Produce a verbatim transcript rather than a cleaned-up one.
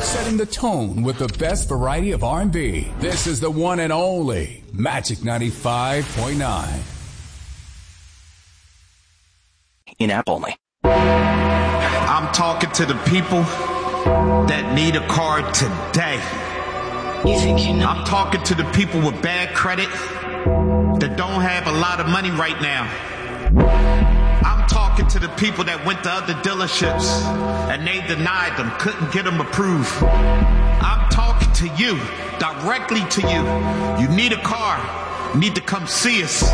Setting the tone with the best variety of R and B. This is the one and only Magic ninety-five point nine. In-app only. I'm talking to the people that need a car today. You think you know? I'm talking to the people with bad credit that don't have a lot of money right now. I'm talking to the people that went to other dealerships and they denied them, couldn't get them approved. I'm talking to you, directly to you. You need a car, you need to come see us.